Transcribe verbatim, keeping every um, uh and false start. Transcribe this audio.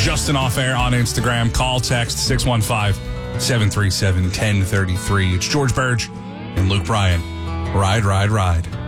Justin Off Air on Instagram. Call, text six one five, seven three seven, one zero three three. It's George Burge and Luke Bryan. Ride, ride, ride.